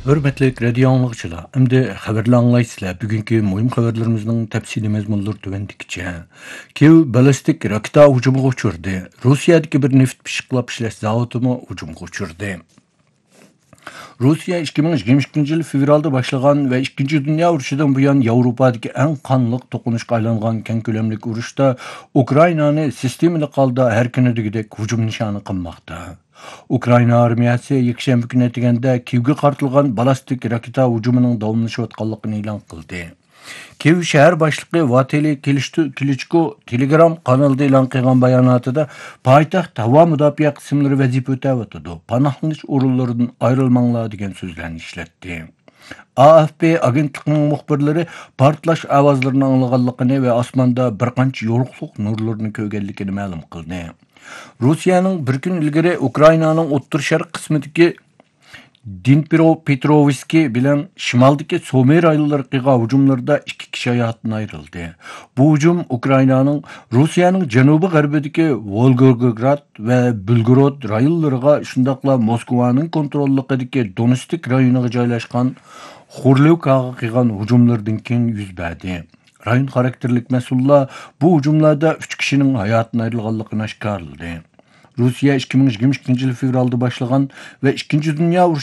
Hürmetlik radio anlıqçılar, endi xabarlar anlaysizlar. Bugünkü mühim xabarlarimizning tafsili mazmunlari tuvandikcha. Kiev ballistik raketa hujumiga uchirdi. Rossiyadagi bir neft pishiqlab ishlash zavodimi hujumga uchirdi. Rossiya 2022 yıl fevralda başlagan ve 2. Dünya Urushidan buyon Yevropadagi eng qonliq to'qinishga aylangan keng ko'lamlik urushda Ukrainani sistemali holda har kunidagidek hujum nishoni qilmoqda. Ukraina armiyasi yakshanba kuni atiganda Kievga qartilgan ballistik raketa hujumining davomlashayotganligini e'lon qildi. Kiev şehir başlığı Vatili Klitschko Telegram kanalında e'lon qilgan bayonotida poytaxt havo mudofaa qismlari vazifa o'tayotidi. Panohlanish o'rinlaridan ayrilmanglar degan so'zlarni ishlatdi. AFP agentligining muxbirlari portlash ovozlarini anglaganligini va osmonda bir qancha yorug'liq nurlarni ko'rganligini ma'lum qildi. Rossiyaning bir kun ilgari Ukrainaning o'ttir sharq qismidagi Dnipropetrovsk bilan shimoldagi Sumy rayonlari qilgan hujumlarda 2 kishi hayotdan ayrildi. Bu hujum Ukrainaning Rossiyaning janubi g'arbidagi Volgograd va Belgorod rayonlariga, shundaqla Moskvaning kontrolligidagi Donetsk rayoniga joylashgan Xorlivkaga qilgan hujumlardan keyin yuz berdi. Rayon xarakterlik mas'ullar bu hujumlarda 3 kishining hayotdan ayrilganligini oshkorladi. Rossiya 2022 yıl fevralda başlagan ve 2. Dünya